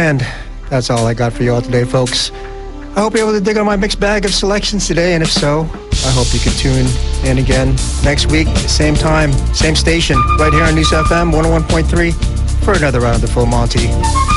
And that's all I got for you all today, folks. I hope you're able to dig on my mixed bag of selections today, and if so, I hope you can tune in again next week, same time, same station, right here on News FM 101.3 for another round of the Full Monty.